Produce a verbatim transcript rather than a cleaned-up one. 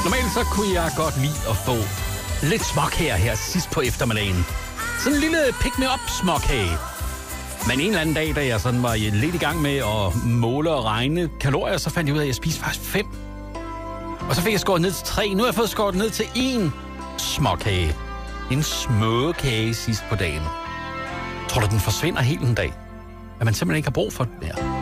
Normalt så kunne jeg godt lide at få lidt småkager her sidst på eftermiddagen. Sådan en lille pick-me-up småkage. Men en eller anden dag, da jeg sådan var lidt i gang med at måle og regne kalorier, så fandt jeg ud af, at jeg spiste faktisk fem. Og så fik jeg skåret ned til tre. Nu har jeg fået skåret ned til én småkage. En småkage sidst på dagen. Tror du, den forsvinder helt en dag? At man simpelthen ikke har brug for den mere?